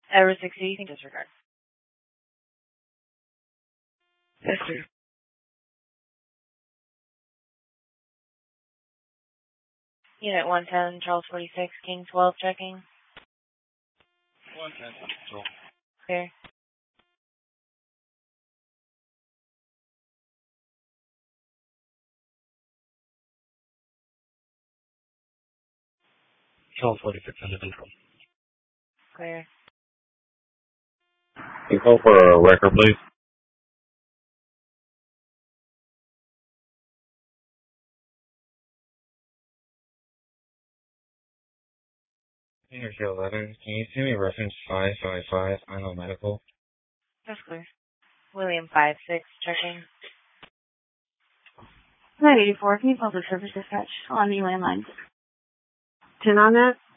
Error 60, you can disregard. Yes, sir. Unit 110, Charles 46, King 12 checking. 110, Control. Clear. Charles 46 under control. Clear. You call for a record, please? Senior 11, can you send me reference 555, I know medical? That's clear. William 56 checking. 984, can you call the service dispatch on the landline? 10 on that?